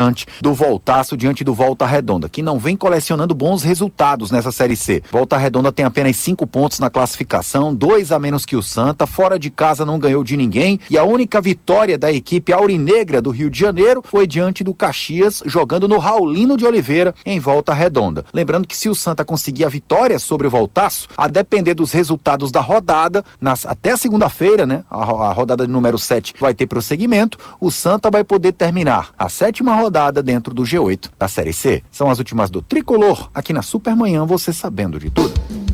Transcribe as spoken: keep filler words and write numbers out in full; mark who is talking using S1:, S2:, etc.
S1: diante do Voltaço, diante do Volta Redonda, que não vem colecionando bons resultados nessa Série C. Volta Redonda tem apenas cinco pontos na classificação, dois a menos que o Santa, fora de casa não ganhou de ninguém, e a única vitória da equipe aurinegra do Rio de Janeiro foi diante do Caxias, jogando no Raulino de Oliveira, em Volta Redonda. Lembrando que se o Santa conseguir a vitória sobre o Voltaço, a depender dos resultados da rodada, nas, até a segunda-feira, né, a, a rodada de número sete vai ter prosseguimento, o Santa vai poder terminar a sétima rodada dentro do G oito da Série C. São as últimas do Tricolor, aqui na Supermanhã, você sabendo de tudo.